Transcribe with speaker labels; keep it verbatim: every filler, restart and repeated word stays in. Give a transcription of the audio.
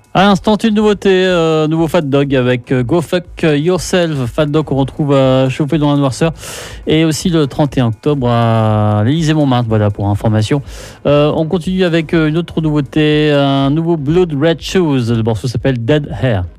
Speaker 1: À l'instant, une nouveauté, euh, nouveau Fat Dog avec euh, Go Fuck Yourself. Fat Dog qu'on retrouve à chauffer dans la noirceur. Et aussi le trente et un octobre à l'Élysée-Montmartre, voilà pour information. Euh, on continue avec une autre nouveauté, un nouveau Blood Red Shoes. Le morceau s'appelle Dead Hair.